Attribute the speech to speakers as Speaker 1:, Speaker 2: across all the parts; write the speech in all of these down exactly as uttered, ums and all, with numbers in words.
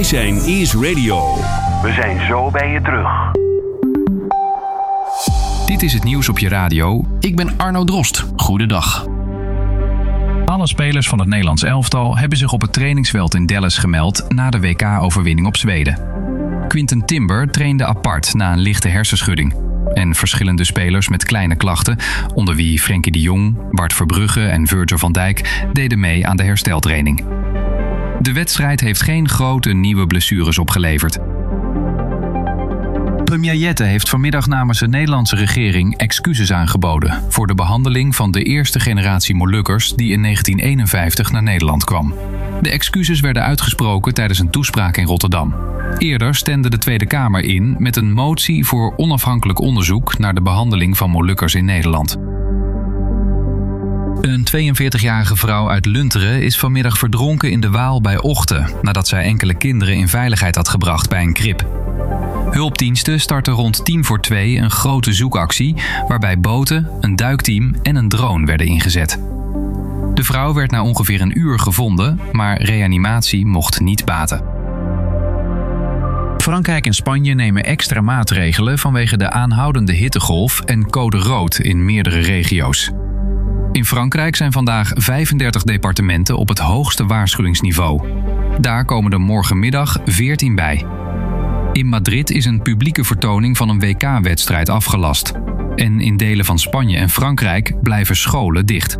Speaker 1: Wij zijn Ease Radio.
Speaker 2: We zijn zo bij je terug.
Speaker 3: Dit is het nieuws op je radio. Ik ben Arno Drost. Goedendag. Alle spelers van het Nederlands elftal hebben zich op het trainingsveld in Dallas gemeld na de W K-overwinning op Zweden. Quinten Timber trainde apart na een lichte hersenschudding. En verschillende spelers met kleine klachten, onder wie Frenkie de Jong, Bart Verbrugge en Virgil van Dijk, deden mee aan de hersteltraining. De wedstrijd heeft geen grote nieuwe blessures opgeleverd. Premier Jette heeft vanmiddag namens de Nederlandse regering excuses aangeboden voor de behandeling van de eerste generatie Molukkers die in negentien eenenvijftig naar Nederland kwam. De excuses werden uitgesproken tijdens een toespraak in Rotterdam. Eerder stemde de Tweede Kamer in met een motie voor onafhankelijk onderzoek naar de behandeling van Molukkers in Nederland. Een tweeënveertigjarige vrouw uit Lunteren is vanmiddag verdronken in de Waal bij Ochten, nadat zij enkele kinderen in veiligheid had gebracht bij een krib. Hulpdiensten startten rond tien voor twee een grote zoekactie, waarbij boten, een duikteam en een drone werden ingezet. De vrouw werd na ongeveer een uur gevonden, maar reanimatie mocht niet baten. Frankrijk en Spanje nemen extra maatregelen vanwege de aanhoudende hittegolf en code rood in meerdere regio's. In Frankrijk zijn vandaag vijfendertig departementen op het hoogste waarschuwingsniveau. Daar komen er morgenmiddag veertien bij. In Madrid is een publieke vertoning van een W K-wedstrijd afgelast. En in delen van Spanje en Frankrijk blijven scholen dicht.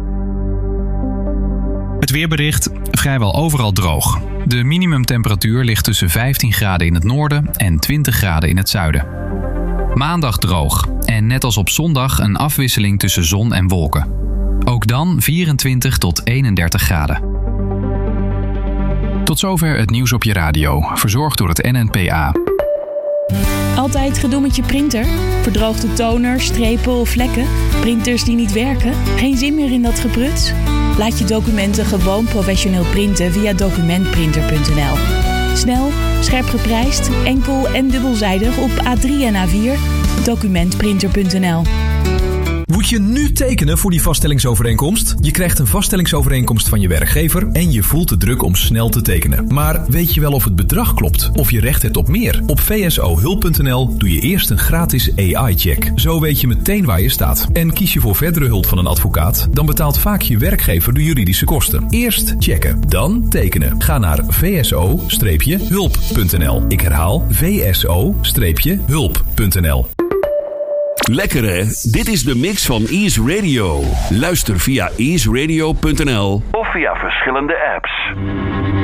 Speaker 3: Het weerbericht: vrijwel overal droog. De minimumtemperatuur ligt tussen vijftien graden in het noorden en twintig graden in het zuiden. Maandag droog en net als op zondag een afwisseling tussen zon en wolken. Ook dan vierentwintig tot eenendertig graden. Tot zover het nieuws op je radio, verzorgd door het N N P A.
Speaker 4: Altijd gedoe met je printer? Verdroogde toner, strepen of vlekken? Printers die niet werken? Geen zin meer in dat gebruts? Laat je documenten gewoon professioneel printen via documentprinter punt n l. Snel, scherp geprijsd, enkel en dubbelzijdig op A drie en A vier. documentprinter punt n l.
Speaker 5: Moet je nu tekenen voor die vaststellingsovereenkomst? Je krijgt een vaststellingsovereenkomst van je werkgever en je voelt de druk om snel te tekenen. Maar weet je wel of het bedrag klopt? Of je recht hebt op meer? Op v s o hulp punt n l doe je eerst een gratis A I-check. Zo weet je meteen waar je staat. En kies je voor verdere hulp van een advocaat, dan betaalt vaak je werkgever de juridische kosten. Eerst checken, dan tekenen. Ga naar v s o hulp punt n l. Ik herhaal v s o hulp punt n l.
Speaker 1: Lekker hè? Dit is de mix van Ease Radio. Luister via ease radio punt n l
Speaker 2: Of via verschillende apps.